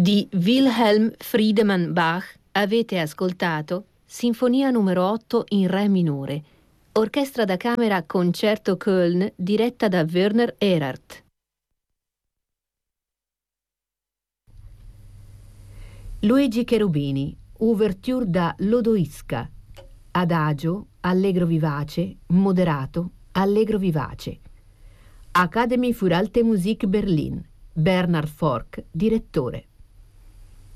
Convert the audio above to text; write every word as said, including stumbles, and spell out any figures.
Di Wilhelm Friedemann Bach avete ascoltato Sinfonia numero otto in Re minore, Orchestra da camera Concerto Köln diretta da Werner Erhardt. Luigi Cherubini, Ouverture da Lodoiska, Adagio, allegro vivace, moderato, allegro vivace. Academy für Alte Musik Berlin, Bernhard Forck, direttore.